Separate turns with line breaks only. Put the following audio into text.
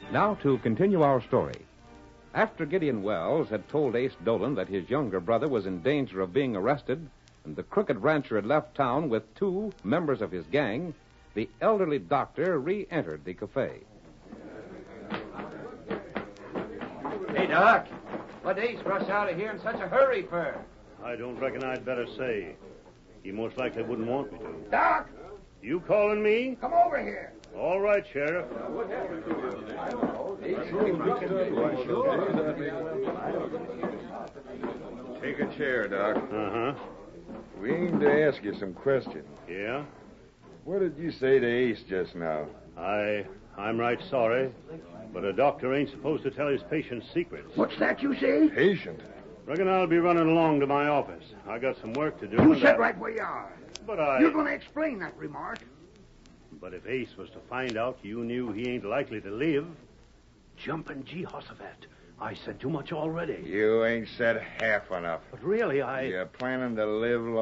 Now to continue our story. After Gideon Wells had told Ace Dolan that his younger brother was in danger of being arrested and the crooked rancher had left town with 2 members of his gang, the elderly doctor re-entered the cafe.
Hey, Doc. What Ace rush out of here in such a hurry for?
I don't reckon I'd better say. He most likely wouldn't want me to.
Doc,
You calling me?
come over here.
All right, Sheriff.
Take a chair, Doc.
Uh-huh.
We aim to ask you some questions.
Yeah?
What did you say to Ace just now?
I'm right sorry, but a doctor ain't supposed to tell his patient's secrets.
What's that you say?
Patient.
Reckon I'll be running along to my office. I got some work to do.
You
and
sit right where you are.
But I...
You're going to explain that remark.
But if Ace was to find out you knew he ain't likely to live... Jumping Jehoshaphat. I said too much already.
You ain't said half enough.
But really,
You're planning to live